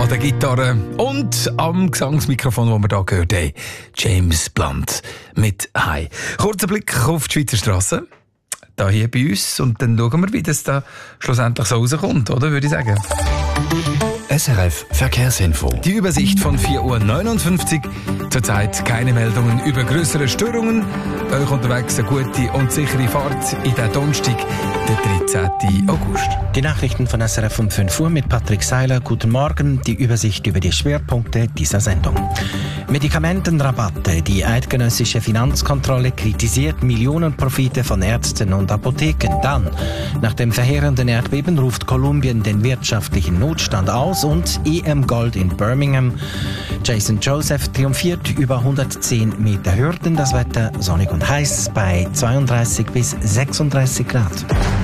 an der Gitarre und am Gesangsmikrofon, das wir hier gehört haben, James Blunt mit «Hi». Kurzer Blick auf die Schweizer Strasse, hier bei uns, und dann schauen wir, wie das da schlussendlich so rauskommt, oder, würde ich sagen. SRF Verkehrsinfo. Die Übersicht von 4.59 Uhr. Zurzeit keine Meldungen über größere Störungen. Euch unterwegs eine gute und sichere Fahrt in den Donnerstag, den 13. August. Die Nachrichten von SRF um 5 Uhr mit Patrick Seiler. Guten Morgen. Die Übersicht über die Schwerpunkte dieser Sendung. Medikamentenrabatte. Die eidgenössische Finanzkontrolle kritisiert Millionenprofite von Ärzten und Apotheken. Dann, nach dem verheerenden Erdbeben ruft Kolumbien den wirtschaftlichen Notstand aus und EM-Gold in Birmingham. Jason Joseph triumphiert über 110 Meter Hürden. Das Wetter sonnig und heiß bei 32 bis 36 Grad.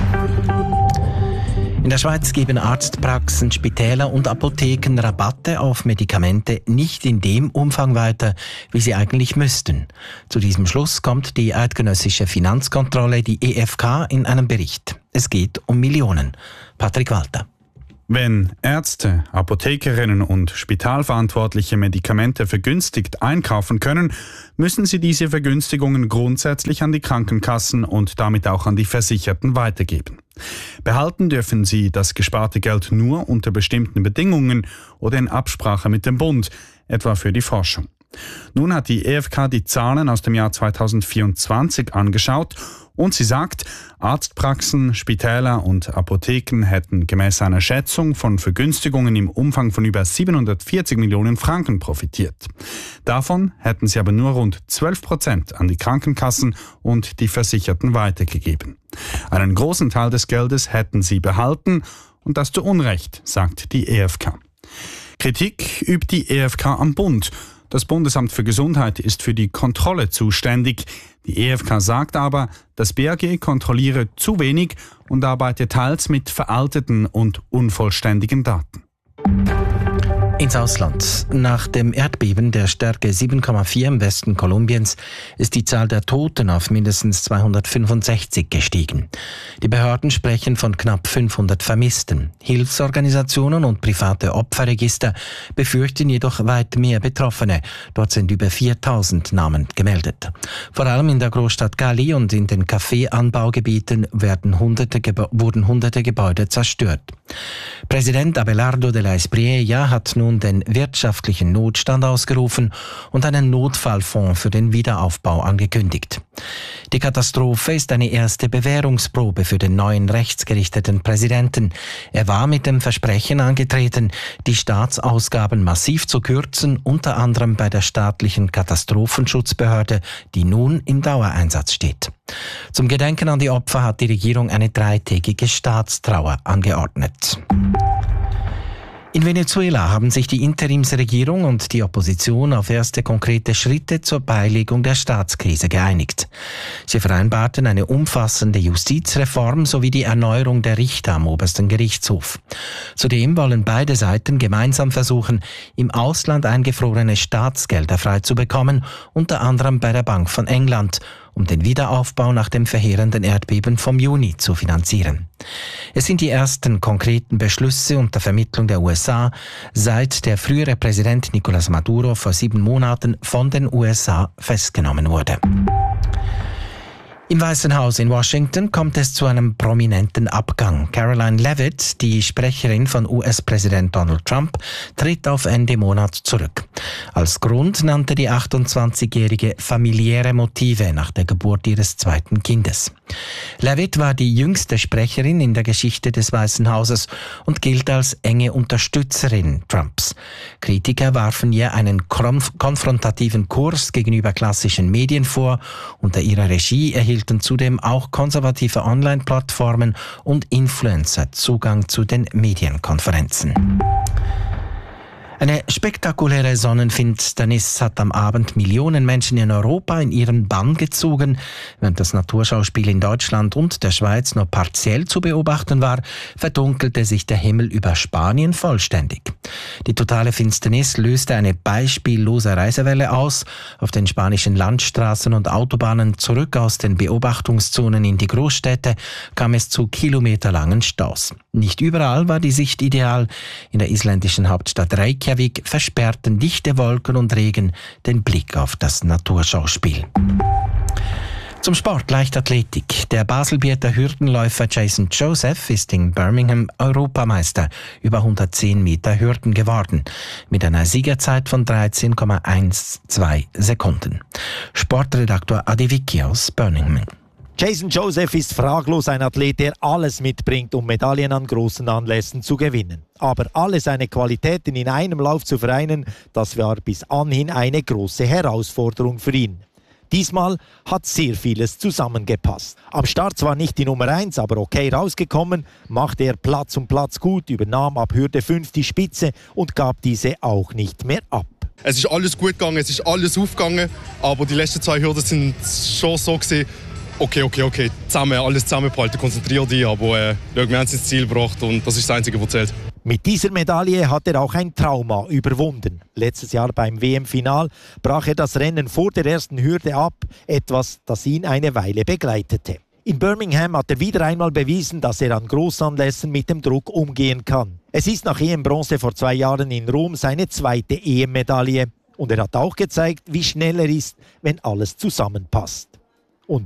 In der Schweiz geben Arztpraxen, Spitäler und Apotheken Rabatte auf Medikamente nicht in dem Umfang weiter, wie sie eigentlich müssten. Zu diesem Schluss kommt die eidgenössische Finanzkontrolle, die EFK, in einem Bericht. Es geht um Millionen. Patrick Walter. Wenn Ärzte, Apothekerinnen und Spitalverantwortliche Medikamente vergünstigt einkaufen können, müssen sie diese Vergünstigungen grundsätzlich an die Krankenkassen und damit auch an die Versicherten weitergeben. Behalten dürfen sie das gesparte Geld nur unter bestimmten Bedingungen oder in Absprache mit dem Bund, etwa für die Forschung. Nun hat die EFK die Zahlen aus dem Jahr 2024 angeschaut und sie sagt, Arztpraxen, Spitäler und Apotheken hätten gemäß einer Schätzung von Vergünstigungen im Umfang von über 740 Millionen Franken profitiert. Davon hätten sie aber nur rund 12% an die Krankenkassen und die Versicherten weitergegeben. Einen großen Teil des Geldes hätten sie behalten und das zu Unrecht, sagt die EFK. Kritik übt die EFK am Bund. Das Bundesamt für Gesundheit ist für die Kontrolle zuständig. Die EFK sagt aber, das BAG kontrolliere zu wenig und arbeite teils mit veralteten und unvollständigen Daten. Ins Ausland. Nach dem Erdbeben der Stärke 7,4 im Westen Kolumbiens ist die Zahl der Toten auf mindestens 265 gestiegen. Die Behörden sprechen von knapp 500 Vermissten. Hilfsorganisationen und private Opferregister befürchten jedoch weit mehr Betroffene. Dort sind über 4000 Namen gemeldet. Vor allem in der Großstadt Cali und in den Kaffeeanbaugebieten wurden hunderte Gebäude zerstört. Präsident Abelardo de la Espriella hat nun den wirtschaftlichen Notstand ausgerufen und einen Notfallfonds für den Wiederaufbau angekündigt. Die Katastrophe ist eine erste Bewährungsprobe für den neuen rechtsgerichteten Präsidenten. Er war mit dem Versprechen angetreten, die Staatsausgaben massiv zu kürzen, unter anderem bei der staatlichen Katastrophenschutzbehörde, die nun im Dauereinsatz steht. Zum Gedenken an die Opfer hat die Regierung eine 3-tägige Staatstrauer angeordnet. In Venezuela haben sich die Interimsregierung und die Opposition auf erste konkrete Schritte zur Beilegung der Staatskrise geeinigt. Sie vereinbarten eine umfassende Justizreform sowie die Erneuerung der Richter am obersten Gerichtshof. Zudem wollen beide Seiten gemeinsam versuchen, im Ausland eingefrorene Staatsgelder freizubekommen, unter anderem bei der Bank von England, um den Wiederaufbau nach dem verheerenden Erdbeben vom Juni zu finanzieren. Es sind die ersten konkreten Beschlüsse unter Vermittlung der USA, seit der frühere Präsident Nicolás Maduro vor 7 Monaten von den USA festgenommen wurde. Im Weißen Haus in Washington kommt es zu einem prominenten Abgang. Caroline Leavitt, die Sprecherin von US-Präsident Donald Trump, tritt auf Ende Monat zurück. Als Grund nannte die 28-Jährige familiäre Motive nach der Geburt ihres zweiten Kindes. Leavitt war die jüngste Sprecherin in der Geschichte des Weißen Hauses und gilt als enge Unterstützerin Trumps. Kritiker warfen ihr einen konfrontativen Kurs gegenüber klassischen Medien vor. Unter ihrer Regie erhielten zudem auch konservative Online-Plattformen und Influencer Zugang zu den Medienkonferenzen. Eine spektakuläre Sonnenfinsternis hat am Abend Millionen Menschen in Europa in ihren Bann gezogen. Während das Naturschauspiel in Deutschland und der Schweiz nur partiell zu beobachten war, verdunkelte sich der Himmel über Spanien vollständig. Die totale Finsternis löste eine beispiellose Reisewelle aus. Auf den spanischen Landstraßen und Autobahnen zurück aus den Beobachtungszonen in die Großstädte kam es zu kilometerlangen Staus. Nicht überall war die Sicht ideal. In der isländischen Hauptstadt Reykjavik versperrten dichte Wolken und Regen den Blick auf das Naturschauspiel. Zum Sport Leichtathletik. Der Baselbieter Hürdenläufer Jason Joseph ist in Birmingham Europameister über 110 Meter Hürden geworden, mit einer Siegerzeit von 13,12 Sekunden. Sportredaktor Adi Vicky aus Birmingham. Jason Joseph ist fraglos ein Athlet, der alles mitbringt, um Medaillen an großen Anlässen zu gewinnen. Aber alle seine Qualitäten in einem Lauf zu vereinen, das war bis anhin eine große Herausforderung für ihn. Diesmal hat sehr vieles zusammengepasst. Am Start zwar nicht die Nummer 1, aber okay rausgekommen, machte er Platz um Platz gut, übernahm ab Hürde 5 die Spitze und gab diese auch nicht mehr ab. Es ist alles gut gegangen, es ist alles aufgegangen, aber die letzten 2 Hürden sind schon so gewesen, okay, alles zusammengehalten, konzentrier dich, aber wir haben es ins Ziel gebracht und das ist das Einzige, was zählt. Mit dieser Medaille hat er auch ein Trauma überwunden. Letztes Jahr beim WM-Final brach er das Rennen vor der ersten Hürde ab, etwas, das ihn eine Weile begleitete. In Birmingham hat er wieder einmal bewiesen, dass er an Großanlässen mit dem Druck umgehen kann. Es ist nach EM-Bronze vor 2 Jahren in Rom seine zweite EM-Medaille. Und er hat auch gezeigt, wie schnell er ist, wenn alles zusammenpasst.